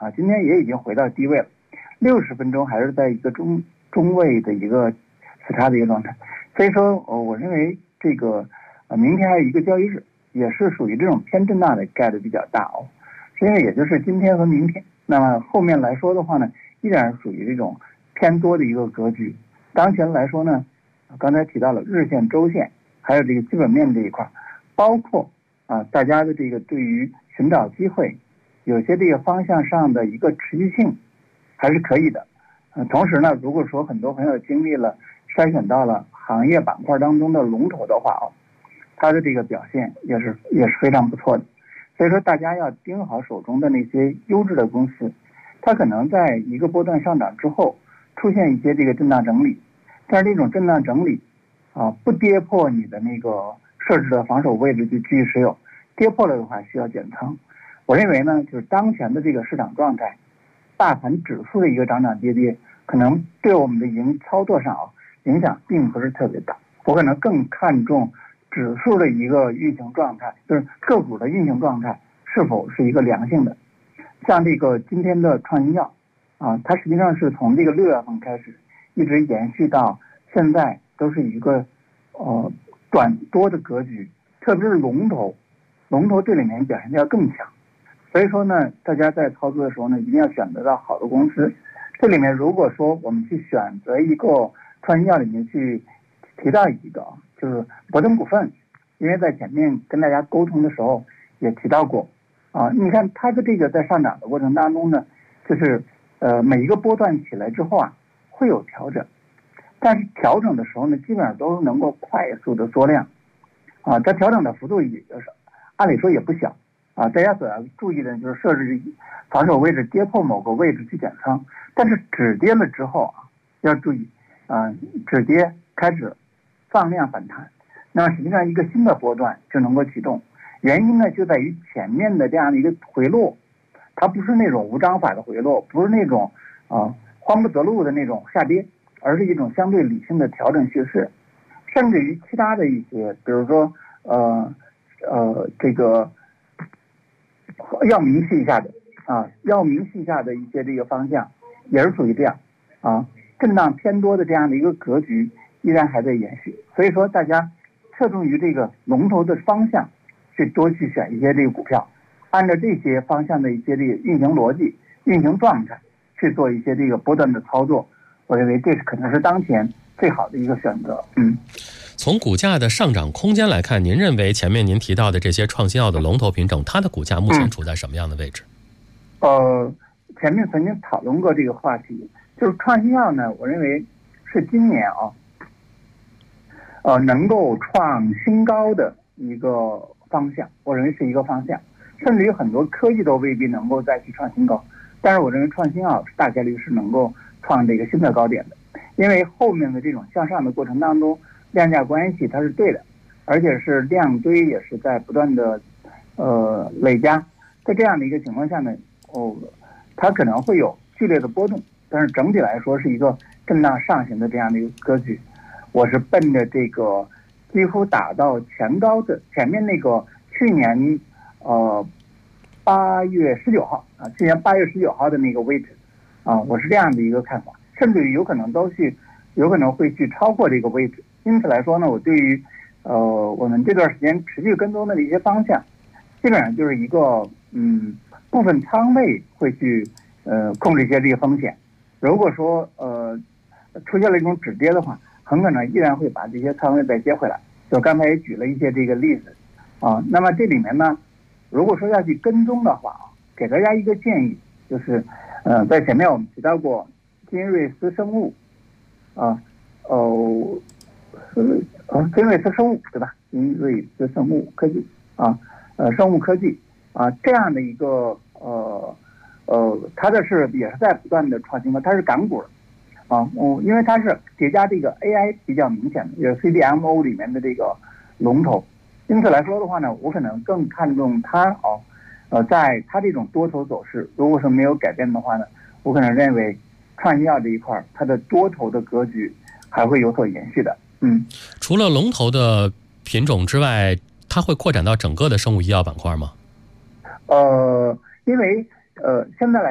啊，今天也已经回到低位了，60分钟还是在一个中位的一个死叉的一个状态。所以说我认为这个明天还有一个交易日，也是属于这种偏震荡的概率比较大哦。是因为也就是今天和明天，那么后面来说的话呢，依然属于这种偏多的一个格局。当前来说呢，刚才提到了日线、周线，还有这个基本面这一块，包括大家的这个对于寻找机会，有些这个方向上的一个持续性还是可以的。同时呢，如果说很多朋友经历了筛选到了行业板块当中的龙头的话它的这个表现也是非常不错的。所以说大家要盯好手中的那些优质的公司，它可能在一个波段上涨之后出现一些这个震荡整理，但是这种震荡整理不跌破你的那个设置的防守位置就继续持有，跌破了的话需要减仓。我认为呢，就是当前的这个市场状态，大盘指数的一个涨涨跌跌，可能对我们的操作上影响并不是特别大。我可能更看重指数的一个运行状态，就是个股的运行状态是否是一个良性的。像这个今天的创新药它实际上是从这个6月份开始一直延续到现在，都是一个短多的格局，特别是龙头这里面表现的要更强。所以说呢，大家在操作的时候呢，一定要选择到好的公司。这里面如果说我们去选择一个创新药里面去提到一个就是博登股份，因为在前面跟大家沟通的时候也提到过你看它的这个在上涨的过程当中呢，就是每一个波段起来之后会有调整，但是调整的时候呢，基本上都能够快速的缩量它调整的幅度也就是按理说也不小大家所要注意的就是设置防守位置，跌破某个位置去减仓，但是止跌了之后要注意止跌开始放量反弹，那么实际上一个新的波段就能够启动。原因呢就在于前面的这样的一个回落，它不是那种无章法的回落，不是那种慌不择路的那种下跌，而是一种相对理性的调整趋势。甚至于其他的一些，比如说这个要明细一下的一些这个方向也是属于这样震荡偏多的这样的一个格局依然还在延续。所以说大家侧重于这个龙头的方向多去选一些这个股票，按照这些方向的一些这个运行逻辑、运行状态去做一些这个波段的操作，我认为这是可能是当前最好的一个选择。 从股价的上涨空间来看，您认为前面您提到的这些创新药的龙头品种，它的股价目前处在什么样的位置？ 前面曾经讨论过这个话题，就是创新药呢，我认为是今年能够创新高的一个方向，我认为是一个方向，甚至于很多科技都未必能够再去创新高，但是我认为创新药大概率是能够创这个新的高点的，因为后面的这种向上的过程当中，量价关系它是对的，而且是量堆也是在不断的累加，在这样的一个情况下呢，它可能会有剧烈的波动，但是整体来说是一个震荡上行的这样的一个格局。我是奔着这个几乎打到前高的前面那个去年8月19号去年8月19号的那个位置我是这样的一个看法，甚至于有可能会去超过这个位置。因此来说呢，我对于我们这段时间持续跟踪的一些方向，基本上就是一个部分仓位会去控制一些这个风险。如果说出现了一种止跌的话，很可能依然会把这些仓位再接回来。就刚才也举了一些这个例子那么这里面呢，如果说要去跟踪的话给大家一个建议，就是在前面我们提到过金瑞斯生物金瑞斯生物对吧？金瑞斯生物科技生物科技这样的一个它的也是在不断的创新的，它是港股因为它是叠加这个 AI 比较明显的，也是 CDMO 里面的这个龙头，因此来说的话呢，我可能更看重它在它这种多头走势，如果说没有改变的话呢，我可能认为创新药这一块它的多头的格局还会有所延续的。 除了龙头的品种之外，它会扩展到整个的生物医药板块吗？ 因为现在来